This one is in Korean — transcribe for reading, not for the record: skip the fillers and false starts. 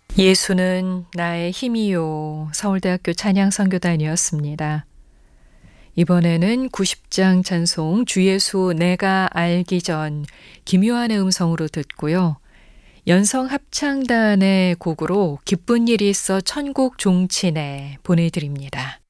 예수는 나의 힘이요. 서울대학교 찬양선교단이었습니다. 이번에는 90장 찬송 주예수 내가 알기 전 김요한의 음성으로 듣고요. 연성 합창단의 곡으로 기쁜 일이 있어 천국 종친회 보내드립니다.